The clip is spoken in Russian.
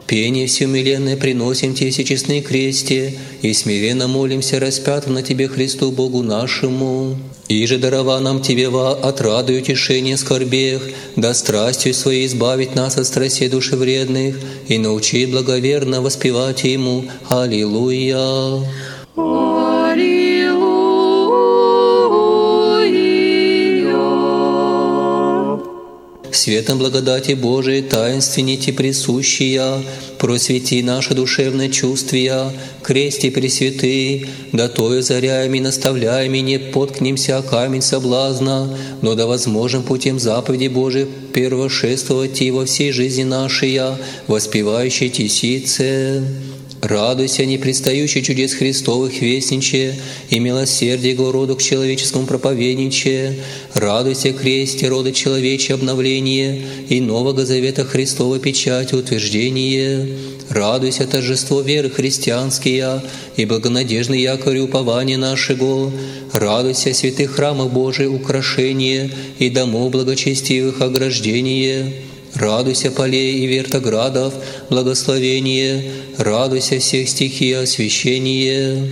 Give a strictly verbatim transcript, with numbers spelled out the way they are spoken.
Пение всеумиленное приносим Тебе, всечестный кресте, и смиренно молимся распятому на Тебе Христу Богу нашему. И же дарова нам Тебе во отраду и утешение скорбех, да страстью Своей избавить нас от страстей душевредных и научи благоверно воспевать Ему. Аллилуйя! Светом благодати Божией таинственнити присущия, просвети наше душевное чувствия, кресте пресвятый, да тою заряем и наставляем, и не поткнемся о камень соблазна, но да возможным путем заповеди Божией первошествовать и во всей жизни нашей, воспевающей тесице. Радуйся, непредстающий чудес Христовых вестниче, и милосердие его роду к человеческому проповедниче. Радуйся, кресте рода человечье обновление, и Нового Завета Христова печать утверждение. Радуйся, торжество веры христианские, и благонадежный якорь упования нашего. Радуйся, святых храмов Божий украшение, и домов благочестивых ограждение. Радуйся, полей и вертоградов, благословение, радуйся всех стихий освящение.